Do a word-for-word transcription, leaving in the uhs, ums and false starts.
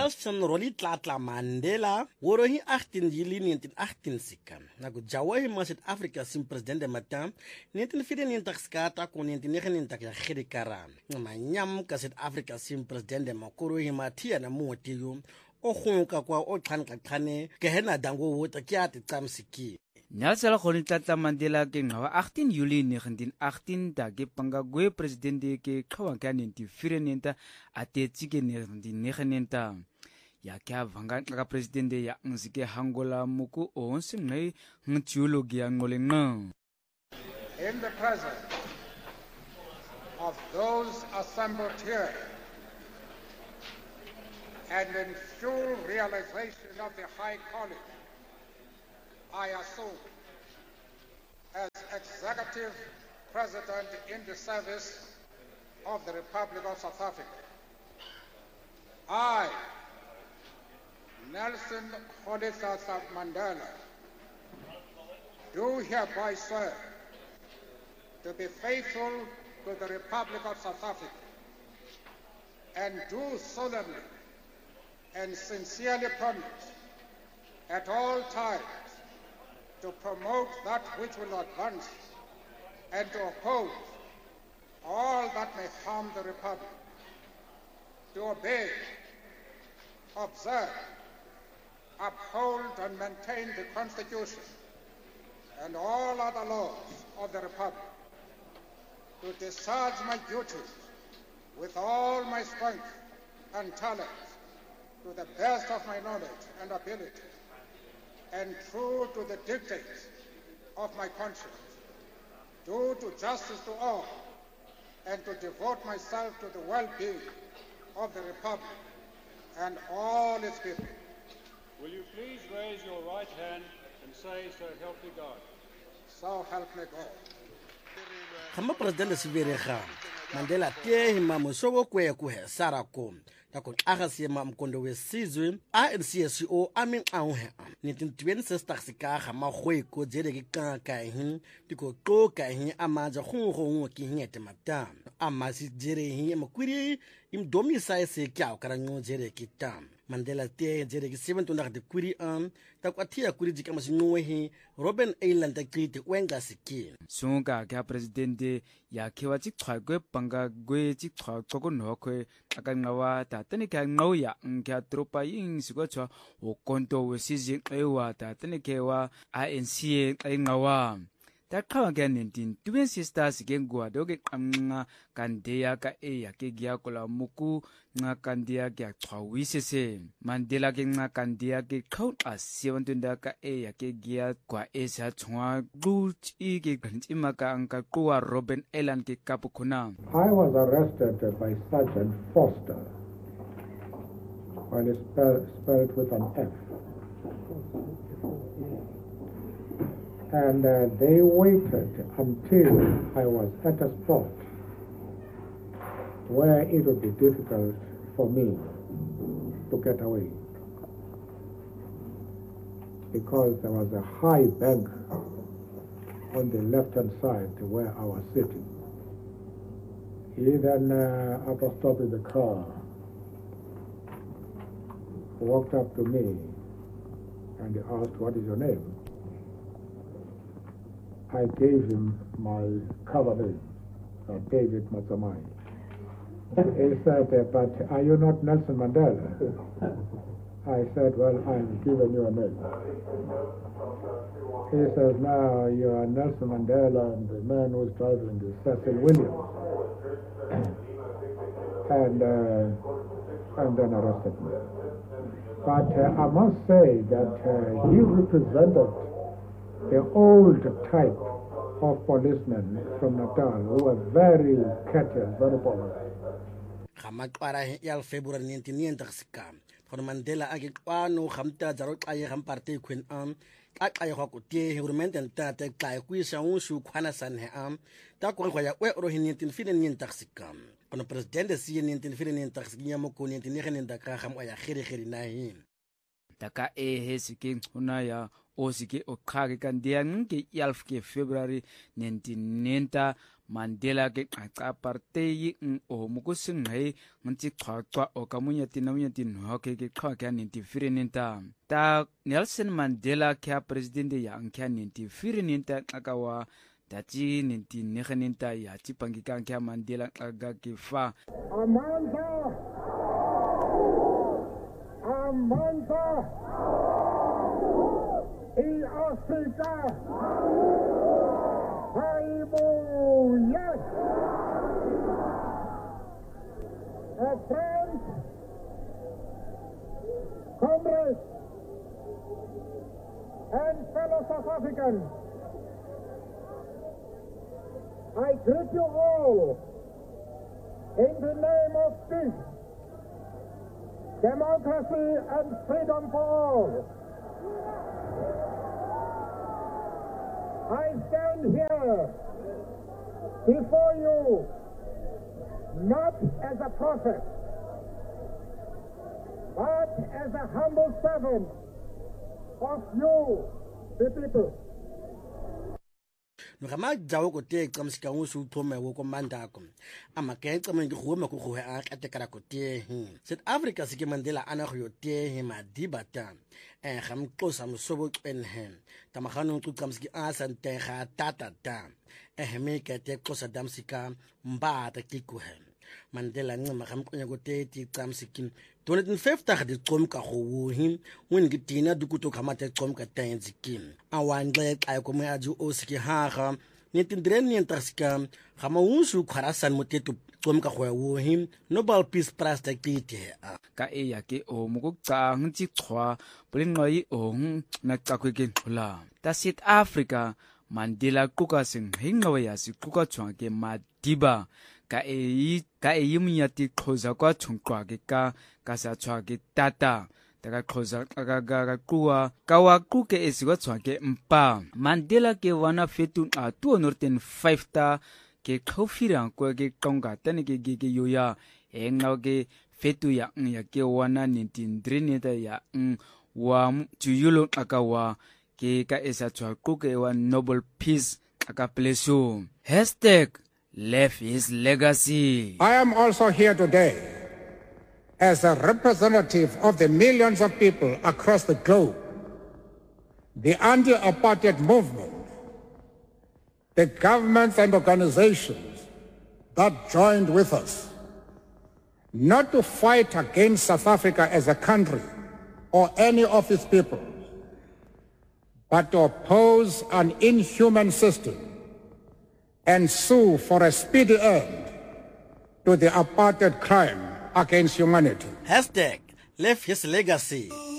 Nelson Rolihlahla Mandela worohi achttien juli negentien achtennegentig nagu jawahi ma Suid-Afrika sin president mata negentien vierennegentig skata kon negentien negenennegentig ya gerikara manyam ka Suid-Afrika sin president ma korohi ma tia na motiyo o gonka kwa o tlhanqaqhane ke hena dango wota kya tsamsiki Nelson Rolihlahla Mandela ke ngawa achttien juli negentien achttien da ke pangagwe president ke khawa ka negentien vierennegentig atetsi ke negentien negenennegentig ya kya vanga ka president ya ngzike hangola muku onse ngai ngtiologi ya ngolenga. In the presence of those assembled here and in full realization of the high calling I assume as Executive President in the service of the Republic of South Africa, I, Nelson Rolihlahla Mandela, do hereby swear to be faithful to the Republic of South Africa and do solemnly and sincerely promise at all times to promote that which will advance and to oppose all that may harm the Republic, to obey, observe, uphold and maintain the Constitution and all other laws of the Republic, to discharge my duties with all my strength and talents to the best of my knowledge and ability, and true to the dictates of my conscience, do to justice to all, and to devote myself to the well-being of the Republic and all its people. Will you please raise your right hand and say, so help me God? So help me God. Khama president Siberega Mandela tie hima musogo kwe kuhe sarako tako agasi ma mkondo wesizwe A N C S O amin auhe negentien tweeënzestig sika khama khwe ko jere ke ka ka hin tiko to ka hin amaja khungo ki hingete mata amasi jere hin makwiri im domisa se kya karango jere kitam Mandela te jere ke seventy-two de kwiri am takwatia kwiri jika masinwe hi Robben Island takiti wenga siki sunga ka president ya kewa chikhagwe panga gwe chikhagwe nokwe akangawa tatene ka ngauya ngya tropa yin sigotwa ukonto wesizi ewa tatene kewa I N C A ngawa takhawa ke negentien twenty-six ke ngwa doke qamnga kandeya ka e ya ke gya kola muku nga kandeya ke chhawisese Mandela ke nga kandeya ke khawqa seventy ka e ya ke gya kwa esa chwa gut i ke gantima ka anka kwa Robben Island ke kapukhuna. I was arrested by Sergeant Foster while it's spelled, spelled with an F. And uh, they waited until I was at a spot where it would be difficult for me to get away, because there was a high bank on the left-hand side where I was sitting. He then, uh, after stopping the car, walked up to me and he asked, "What is your name?" I gave him my cover name, uh, David Matsamai. He said, "But are you not Nelson Mandela?" I said, "Well, I've given you a name." He says, "Now you are Nelson Mandela, and the man who's driving is Cecil Williams." and, uh, and then arrested me. But uh, I must say that uh, he represented the old type of policemen from Natal who were very courteous, very polite. Khamaqara ya February nineteen ninety sika for Mandela ake kwano khamta jaro qaye kham party queen am ka qaye go tie government and tate qaye kuisa unshu khwana san he am ta ko go ya we ro nineteen ninety sika kono president si nineteen ninety sika ya mo ko nineteen ninety ka kham ya khiri khiri na hin taka e he sike una ya o sike o khage kandia nke twelve ke February nineteen ninety Mandela ke qaqa partei ng o mukusinghe ngti qhaqwa o kamunyati namunyati noke ke qhaka ninety-three ninta ta Nelson Mandela ke president ya nkya ninety-three ninta akawa dati ninety-nine ninta ya tipangika nkya Mandela aga ke fa Amandla Amandla in Africa. Hallelujah. A friend, comrades, and fellow South Africans, I greet you all in the name of peace, democracy, and freedom for all. I stand here before you not as a prophet, but as a humble servant of you, the people. Ngama jawo ko te qamsika ngusu thome wo ko mandako ama ke qame ngi khoma ko go a katekara ko te South Africa se ke Mandela ana go yo te madibata eh gam qosa mosobo qenhen tamagano nqu qamsiki a sante ga tatata eh me ke te qosa damsika mbata kikuhe Mandela ncima gam qonya ko te ti qamsiki twenty fifty ga di qomka go wo him when gitina dukuto khamate qomka tenzikin awangle xa ko me aju o siki haga nitindren nientasika gama unsu kharasan motetu qomka go wo him Nobel Peace Prize ta kite ka e ya ke o mukutsa ngti qhwa bulingqai o na qakweke thula ta South Africa Mandela quka sing hingqawe ya siquka tshwa ke madiba ka e ka e yimnyati qhoza kwa thungqwa ke ka ka sa tshwa ke tata daga qhoza ka ga kuwa ka wa kuke esikwa tshwa ke mpa Mandela ke wana fetu a two hundred five ta ke khofira ko ke qonga tane ke ke yoya engao ke fetu ya ya ke wana nineteen ninety ya wa tuyulo akawa ke ka esa tshwa kuke wa Nobel Peace aka pleso hashtag left his legacy. I am also here today as a representative of the millions of people across the globe, the anti-apartheid movement, the governments and organizations that joined with us, not to fight against South Africa as a country or any of its people, but to oppose an inhuman system and sue for a speedy end to the apartheid crime against humanity. Hashtag left his legacy.